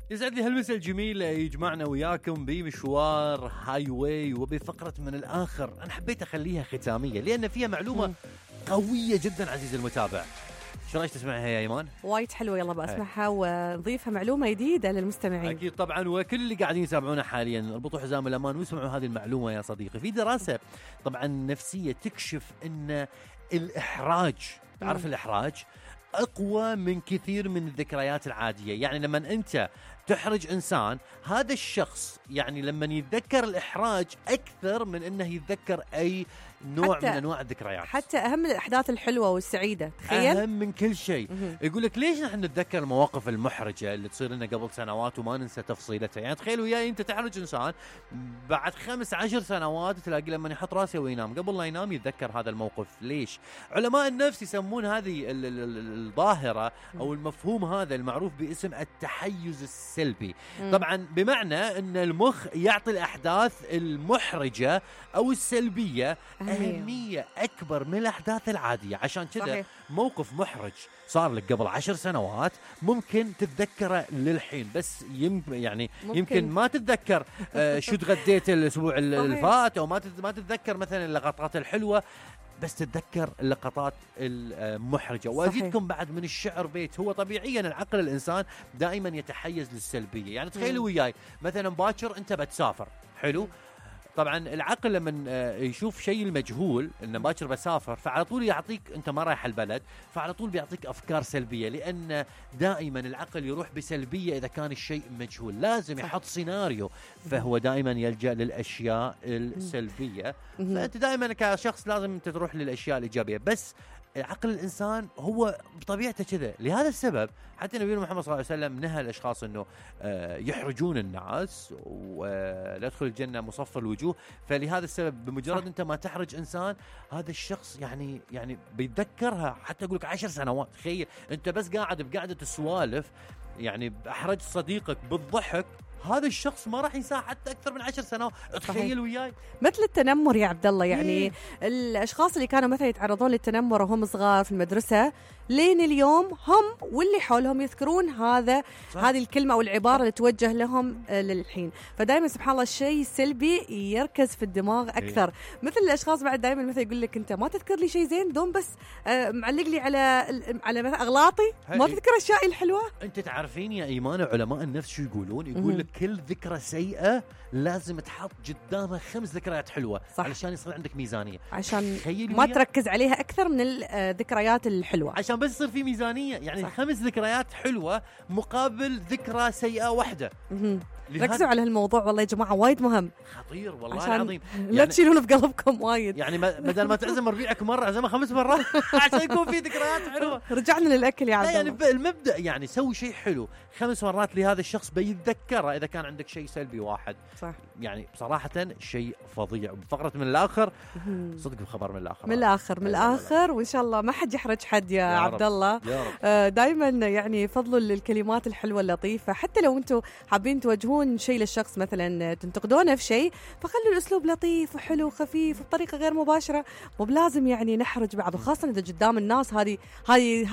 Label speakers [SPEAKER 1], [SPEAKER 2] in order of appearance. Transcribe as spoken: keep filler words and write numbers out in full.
[SPEAKER 1] يسعد لي هالمساء الجميل يجمعنا وياكم بمشوار هاي واي وبفقرة من الآخر. أنا حبيت أخليها ختامية لأن فيها معلومة قوية جدا عزيزي المتابع. شو رايك تسمعها يا إيمان؟
[SPEAKER 2] وايد حلوة، يلا بسمعها ونضيفها معلومة جديدة للمستمعين.
[SPEAKER 1] أكيد طبعا، وكل اللي قاعدين يتابعونا حاليا اربطوا حزام الأمان واسمعوا هذه المعلومة يا صديقي. في دراسة طبعا نفسية تكشف أن الإحراج، تعرف الإحراج أقوى من كثير من الذكريات العادية. يعني لما أنت تحرج إنسان، هذا الشخص يعني لما يتذكر الإحراج أكثر من أنه يتذكر أي نوع من أنواع الذكريات، حتى
[SPEAKER 2] أهم الأحداث الحلوة والسعيدة. تخيل
[SPEAKER 1] أهم من كل شيء. يقول لك ليش نحن نتذكر المواقف المحرجة اللي تصير لنا قبل سنوات وما ننسى تفصيلتها. يعني تخيل وياي أنت تحرج إنسان بعد خمس عشر سنوات تلاقي لما يحط راسه وينام قبل لا ينام يتذكر هذا الموقف. ليش؟ علماء النفس يسمون هذه الظاهرة أو المفهوم هذا المعروف باسم التحيز السلبي. مم. طبعا بمعنى أن المخ يعطي الأحداث المحرجة أو السلبية أهمية أكبر من الأحداث العادية. عشان كذا موقف محرج صار لك قبل عشر سنوات ممكن تتذكره للحين، بس يمكن يعني ممكن, يمكن ما تتذكر آه شو تغديت الأسبوع اللي فات، أو ما ما تتذكر مثلا اللقطات الحلوة، بس تتذكر اللقطات المحرجة. وأزيدكم بعد من الشعر بيت. هو طبيعيا العقل الإنسان دائما يتحيز للسلبية. يعني تخيلوا وياي مثلا باكر أنت بتسافر، حلو، طبعا العقل لما يشوف شيء المجهول انه باكر بسافر فعلى طول يعطيك، انت ما رايح البلد، فعلى طول بيعطيك افكار سلبيه، لان دائما العقل يروح بسلبيه اذا كان الشيء مجهول، لازم يحط سيناريو، فهو دائما يلجا للاشياء السلبيه. فانت دائما كشخص لازم انت تروح للاشياء الايجابيه. بس عقل الإنسان هو بطبيعته كذا. لهذا السبب حتى نبينا محمد صلى الله عليه وسلم نهى الأشخاص أنه يحرجون الناس ولا يدخل الجنة مصفر الوجوه. فلهذا السبب بمجرد صح. أنت ما تحرج إنسان، هذا الشخص يعني يعني بيتذكرها حتى أقولك عشر سنوات. تخيل أنت بس قاعد بقاعدة السوالف، يعني أحرج صديقك بالضحك، هذا الشخص ما راح ينساه حتى أكثر من عشر سنوات. تخيل وياي.
[SPEAKER 2] مثل التنمر يا عبد الله، يعني الأشخاص اللي كانوا مثلا يتعرضون للتنمر وهم صغار في المدرسة لين اليوم هم واللي حولهم يذكرون هذا صح. هذه الكلمة أو العبارة اللي توجه لهم للحين. فدائما سبحان الله الشيء السلبي يركز في الدماغ أكثر. إيه. مثل الأشخاص بعد دائما مثلا يقول لك أنت ما تذكر لي شيء زين، دوم بس آه معلق لي على على مثلا أغلاطي، ما تذكر أشياء الحلوة.
[SPEAKER 1] أنت تعرفين يا إيمان علماء النفس شو يقولون؟ يقول لك كل ذكرى سيئة لازم تحط قدامها خمس ذكريات حلوة صح. علشان يصير عندك ميزانية،
[SPEAKER 2] عشان ما تركز عليها أكثر من الذكريات الحلوة،
[SPEAKER 1] عشان بس يصير في ميزانية. يعني صح. خمس ذكريات حلوة مقابل ذكرى سيئة واحدة.
[SPEAKER 2] ركزوا على هالموضوع والله يا جماعة، وايد مهم،
[SPEAKER 1] خطير والله العظيم.
[SPEAKER 2] لا يعني تشيلونه في قلبكم وايد.
[SPEAKER 1] يعني بدل ما تعزم ربيعك مرة عزمه خمس مرات عشان يكون في ذكريات حلوة.
[SPEAKER 2] رجعنا للأكل يا عبد الله.
[SPEAKER 1] يعني المبدأ يعني سوي شيء حلو خمس مرات لهذا الشخص بيتذكره إذا كان عندك شيء سلبي واحد صح. يعني بصراحة شيء فظيع. فقرة من الآخر صدق بخبر من الآخر
[SPEAKER 2] من الآخر من الآخر وإن شاء الله ما حد يحرج حد يا, يا عبد الله. آه دايما يعني فضلوا للكلمات الحلوة اللطيفة. حتى لو أنتم حابين توجهون شيء للشخص مثلا تنتقدونه في شيء، فخلوا الأسلوب لطيف وحلو وخفيف بطريقة غير مباشرة، مو بلازم يعني نحرج بعض، وخاصة إذا قدام الناس. هذه هذه